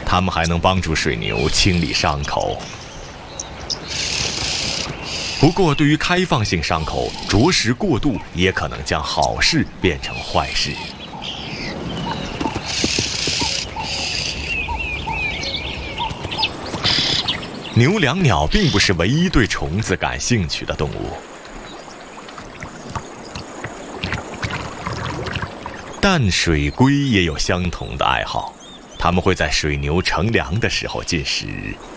它们还能帮助水牛清理伤口。不过，对于开放性伤口，着实过度也可能将好事变成坏事。牛椋鸟并不是唯一对虫子感兴趣的动物，淡水龟也有相同的爱好，它们会在水牛乘凉的时候进食。